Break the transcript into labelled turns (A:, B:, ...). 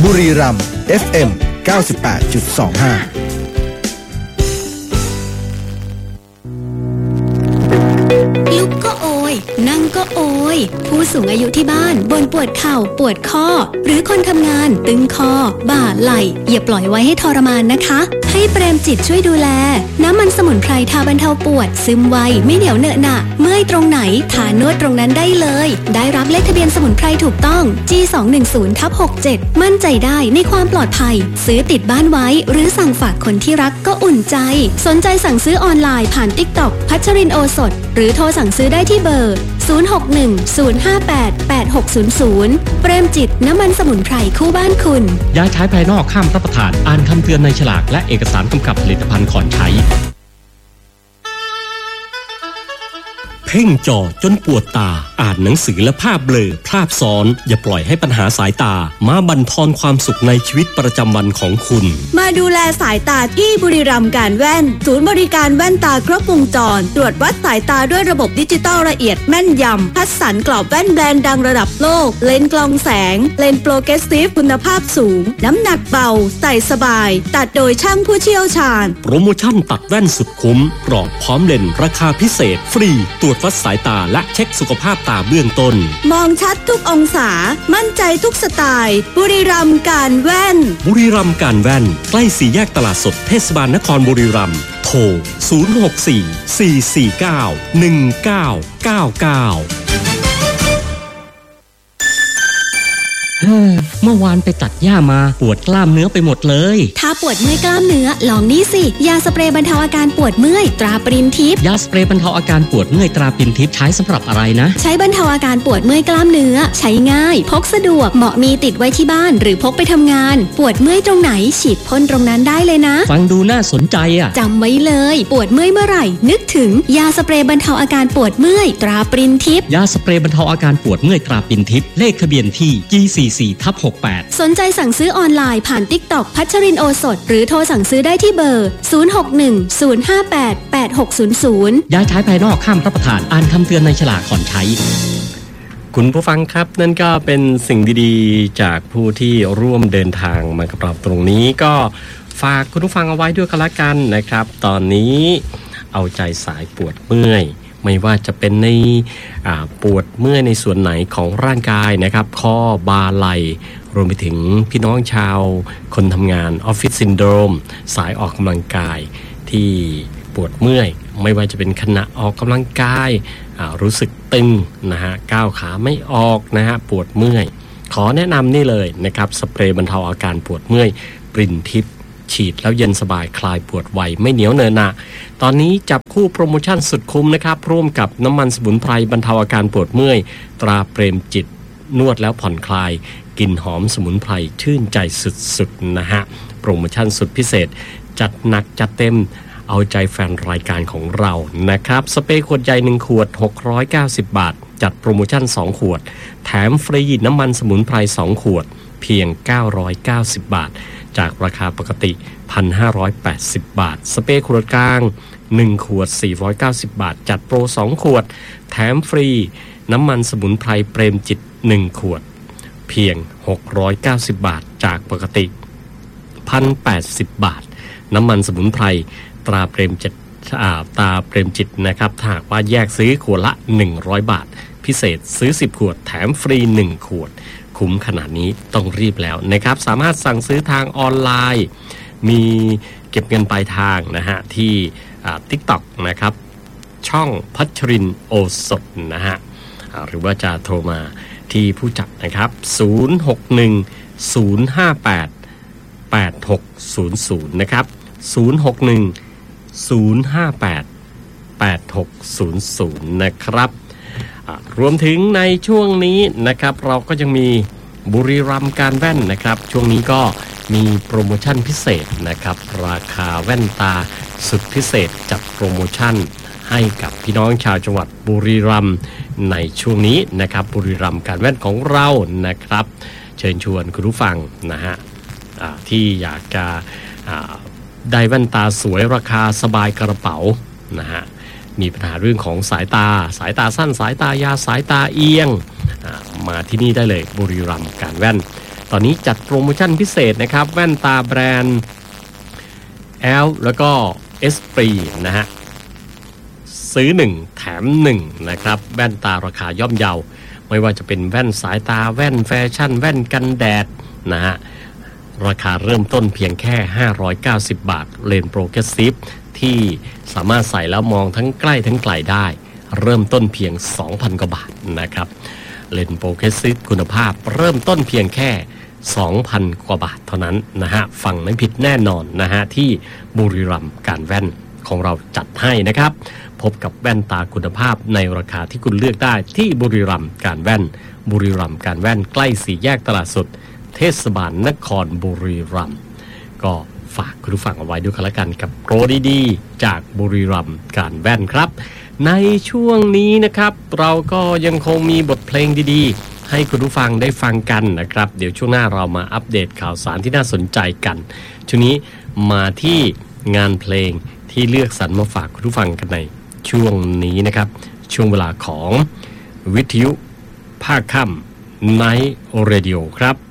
A: บุรีรัมย์ FM 98.25
B: ลุกก็โอยนั่งก็โอยผู้สูงอายุที่บ้านบ่นปวดเข่าปวดข้อหรือคนทำงานตึงคอบ่าไหล่อย่าปล่อยไว้ให้ทรมานนะคะให้เปรมจิตช่วยดูแลน้ำมันสมุนไพรทาบรรเทาปวดซึมไวไม่เหนียวเหนอะหนะเมื่อยตรงไหนทานวดตรงนั้นได้เลยได้รับเลขทะเบียนสมุนไพรถูกต้อง G210/67 มั่นใจได้ในความปลอดภัยซื้อติดบ้านไว้หรือสั่งฝากคนที่รักก็อุ่นใจสนใจสั่งซื้อออนไลน์ผ่าน TikTok พัชรินโอสถหรือโทรสั่งซื้อได้ที่เบอร์ 061-058-8600 เปรมจิตน้ำมันสมุนไพรคู่บ้านคุณ
C: ยาใช้ภายนอกห้ามรับประทานอ่านคำเตือนในฉลากและเอกสารกำกับผลิตภัณฑ์ก่อนใช้เพ่งจ่อจนปวดตาอ่านหนังสือและภาพเบลอภาพซ้อนอย่าปล่อยให้ปัญหาสายตามาบั่นทอนความสุขในชีวิตประจำวันของคุณ
D: มาดูแลสายตาที่บุรีรัมย์การแว่นศูนย์บริการแว่นตาครบวงจรตรวจวัดสายตาด้วยระบบดิจิตอลละเอียดแม่นยำคัดสรรกรอบแว่นแบรนด์ดังระดับโลกเลนส์กรองแสงเลนส์โปรเกรสซีฟคุณภาพสูงน้ำหนักเบาใส่สบายตัดโดยช่างผู้เชี่ยวชาญ
C: โปรโมชั่นตัดแว่นสุดคุ้มกรอบพร้อมเลนส์ราคาพิเศษฟรีตรวจวัดสายตาและเช็คสุขภาพตาเบื้องต้น
D: มองชัดทุกองศามั่นใจทุกสไตล์บุรีรัมย์การแว่น
C: บุรีรัมย์การแว่นใกล้สี่แยกตลาดสดเทศบาลนครบุรีรัมย์โทร 064-449-1999เมื่อวานไปตัดหญ้ามาปวดกล้ามเนื้อไปหมดเลย
B: ถ้าปวดเมื่อยกล้ามเนื้อลองนี่สิยาสเปรย์บรรเทาอาการปวดเมื่อยตราปรินทิพย์
C: ยาสเปรย์บรรเทาอาการปวดเมื่อยตราปรินทิพย์ใช้สำหรับอะไรนะ
B: ใช้บรรเทาอาการปวดเมื่อยกล้ามเนื้อใช้ง่ายพกสะดวกเหมาะมีติดไว้ที่บ้านหรือพกไปทำงานปวดเมื่อยตรงไหนฉีดพ่นตรงนั้นได้เลยนะ
C: ฟังดูน่าสนใจอ่ะ
B: จำไว้เลยปวดเมื่อยเมื่อไหร่นึกถึงยาสเปรย์บรรเทาอาการปวดเมื่อยตราปรินทิพย์
C: ยาสเปรย์บรรเทาอาการปวดเมื่อยตราปรินทิพย์เลขทะเบียนที่ G44/68
B: สนใจสั่งซื้อออนไลน์ผ่าน TikTok พัชรินโอสถหรือโทรสั่งซื้อได้ที่เบอร์ 061-058-8600
C: ยาใช้ภายนอกห้ามรับประทานอ่านคำเตือนในฉลากก่อนใช้คุณผู้ฟังครับนั่นก็เป็นสิ่งดีๆจากผู้ที่ร่วมเดินทางมากับเราตรงนี้ก็ฝากคุณผู้ฟังเอาไว้ด้วยกันละกันนะครับตอนนี้เอาใจสายปวดเมื่อยไม่ว่าจะเป็นในปวดเมื่อยในส่วนไหนของร่างกายนะครับข้อบ่าไหล่รวมไปถึงพี่น้องชาวคนทำงานออฟฟิศซินโดรมสายออกกำลังกายที่ปวดเมื่อยไม่ว่าจะเป็นขณะออกกำลังกายรู้สึกตึงนะฮะก้าวขาไม่ออกนะฮะปวดเมื่อยขอแนะนำนี่เลยนะครับสเปรย์บรรเทาอาการปวดเมื่อยปรินทิพย์ฉีดแล้วเย็นสบายคลายปวดไวไม่เหนียวเนอะหนะตอนนี้จับคู่โปรโมชั่นสุดคุ้มนะครับร่วมกับน้ำมันสมุนไพรบรรเทาอาการปวดเมื่อยตราเปรมจิตนวดแล้วผ่อนคลายกลิ่นหอมสมุนไพรชื่นใจสุดๆนะฮะโปรโมชั่นสุดพิเศษจัดหนักจัดเต็มเอาใจแฟนรายการของเรานะครับสเปรย์ขวดใหญ่1ขวด690 บาทจัดโปรโมชั่น2ขวดแถมฟรีน้ำมันสมุนไพร2ขวดเพียง990 บาทจากราคาปกติ 1,580 บาทสเปรย์ขวดกลาง1ขวด490 บาทจัดโปร2ขวดแถมฟรีน้ำมันสมุนไพรเปรมจิต1ขวดเพียง690 บาทจากปกติ 1,080 บาทน้ำมันสมุนไพรตราเปรมจิตนะครับถ้าหากว่าแยกซื้อขวดละ100 บาทพิเศษซื้อ10ขวดแถมฟรี1ขวดคุ้มขนาดนี้ต้องรีบแล้วนะครับสามารถสั่งซื้อทางออนไลน์มีเก็บเงินปลายทางนะฮะที่TikTok นะครับช่องพัชรินโอสถนะฮะหรือว่าจะโทรมาที่ผู้จัดนะครับ061-058-8600นะครับ061-058-8600นะครับรวมถึงในช่วงนี้นะครับเราก็ยังมีบุรีรัมย์การแว่นนะครับช่วงนี้ก็มีโปรโมชั่นพิเศษนะครับราคาแว่นตาสุดพิเศษจัดโปรโมชั่นให้กับพี่น้องชาวจังหวัดบุรีรัมย์ในช่วงนี้นะครับบุรีรัมย์การแว่นของเรานะครับเชิญชวนคุณผู้ฟังนะฮะที่อยากจะได้แว่นตาสวยราคาสบายกระเป๋านะฮะมีปัญหาเรื่องของสายตาสั้นสายตายาวสายตาเอียงมาที่นี่ได้เลยบุรีรัมย์การแว่นตอนนี้จัดโปรโมชั่นพิเศษนะครับแว่นตาแบรนด์แอลแล้วก็เอสปรีนะฮะซื้อ1แถม1นะครับแว่นตาราคาย่อมเยาไม่ว่าจะเป็นแว่นสายตาแว่นแฟชั่นแว่นกันแดดนะฮะราคาเริ่มต้นเพียงแค่590 บาทเลนส์โปรเกรสซีฟที่สามารถใส่แล้วมองทั้งใกล้ทั้งไกลได้เริ่มต้นเพียง 2,000 กว่าบาทนะครับเลนส์โปรเกรสซีฟคุณภาพเริ่มต้นเพียงแค่ 2,000 กว่าบาทเท่านั้นนะฮะฟังไม่ผิดแน่นอนนะฮะที่บุรีรัมย์การแว่นของเราจัดให้นะครับพบกับแว่นตาคุณภาพในราคาที่คุณเลือกได้ที่บุรีรัมย์การแว่นบุรีรัมย์การแว่นใกล้สี่แยกตลาดสดเทศบาลนครบุรีรัมย์ก็ฝากคุณผู้ฟังเอาไว้ด้วยกันละกันกับโปรดีๆจากบุรีรัมย์การแว่นครับในช่วงนี้นะครับเราก็ยังคงมีบทเพลงดีๆให้คุณผู้ฟังได้ฟังกันนะครับเดี๋ยวช่วงหน้าเรามาอัปเดตข่าวสารที่น่าสนใจกันช่วงนี้มาที่งานเพลงที่เลือกสรรมาฝากคุณผู้ฟังกันในช่วงนี้นะครับช่วงเวลาของวิทยุภาคค่ำ Night Radio ครับ